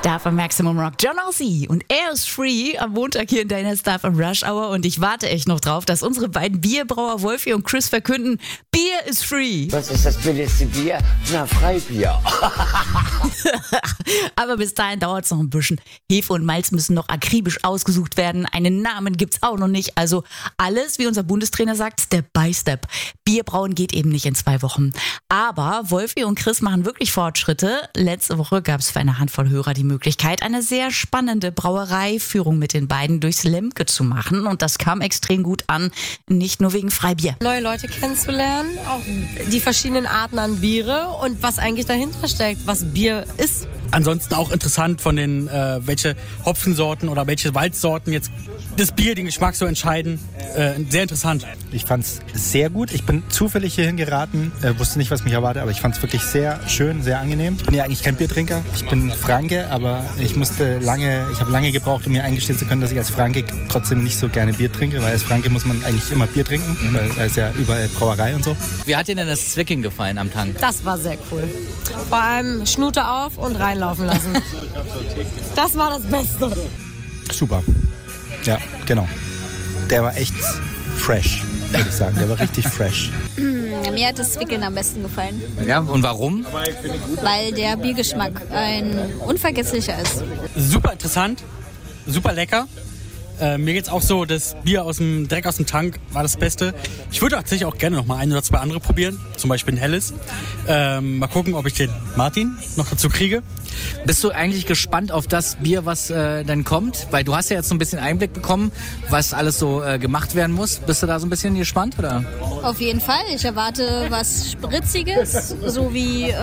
Star am Maximum Rock, John Ossie. Und er ist free am Montag hier in deiner Star am Rush Hour. Und ich warte echt noch drauf, dass unsere beiden Bierbrauer Wolfi und Chris verkünden, Bier ist free. Was ist das billigste Bier? Na, Freibier. Aber bis dahin dauert es noch ein bisschen. Hefe und Malz müssen noch akribisch ausgesucht werden. Einen Namen gibt's auch noch nicht. Also alles, wie unser Bundestrainer sagt, Step by Step. Bierbrauen geht eben nicht in 2 Wochen. Aber Wolfi und Chris machen wirklich Fortschritte. Letzte Woche gab es für eine Handvoll Hörer die Möglichkeit, eine sehr spannende Brauereiführung mit den beiden durchs Lemke zu machen. Und das kam extrem gut an, nicht nur wegen Freibier. Neue Leute kennenzulernen, auch die verschiedenen Arten an Biere und was eigentlich dahinter steckt, was Bier ist. Ansonsten auch interessant von den, welche Hopfensorten oder welche Waldsorten jetzt das Bier, den Geschmack so entscheiden. Sehr interessant. Ich fand's sehr gut. Ich bin zufällig hierhin geraten, wusste nicht, was mich erwartet, aber ich fand's wirklich sehr schön, sehr angenehm. Ich bin ja eigentlich kein Biertrinker. Ich bin Franke, aber ich habe lange gebraucht, um mir eingestehen zu können, dass ich als Franke trotzdem nicht so gerne Bier trinke, weil als Franke muss man eigentlich immer Bier trinken, weil da ist ja überall Brauerei und so. Wie hat dir denn das Zwicking gefallen am Tank? Das war sehr cool. Vor allem Schnute auf und reinlaufen lassen. Das war das Beste. Super. Ja, genau. Der war echt fresh, würde ich sagen. Der war richtig fresh. Mir hat das Zwickeln am besten gefallen. Ja, und warum? Weil der Biergeschmack ein unvergesslicher ist. Super interessant, super lecker. Mir geht's auch so, das Bier direkt aus dem Tank war das Beste. Ich würde tatsächlich auch gerne noch mal 1 oder 2 andere probieren, zum Beispiel ein helles. Mal gucken, ob ich den Martin noch dazu kriege. Bist du eigentlich gespannt auf das Bier, was dann kommt? Weil du hast ja jetzt so ein bisschen Einblick bekommen, was alles so gemacht werden muss. Bist du da so ein bisschen gespannt, oder? Auf jeden Fall. Ich erwarte was Spritziges, so wie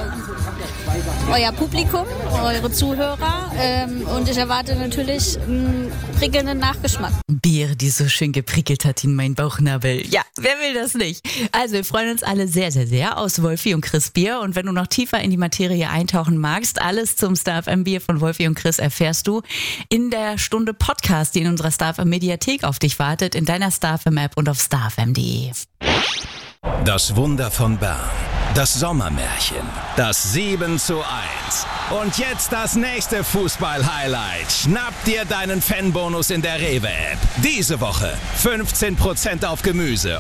euer Publikum, eure Zuhörer. Und ich erwarte natürlich einen prickelnden Nachgeschmack. Bier, die so schön geprickelt hat in meinen Bauchnabel. Ja, wer will das nicht? Also wir freuen uns alle sehr, sehr, sehr aus Wolfi und Chris Bier. Und wenn du noch tiefer in die Materie eintauchen magst, alles zum Star FM Bier von Wolfi und Chris erfährst du in der Stunde Podcast, die in unserer Star FM Mediathek auf dich wartet, in deiner Star FM App und auf starfm.de. Das Wunder von Bern. Das Sommermärchen. Das 7:1. Und jetzt das nächste Fußball-Highlight. Schnapp dir deinen Fanbonus in der Rewe-App. Diese Woche 15% auf Gemüse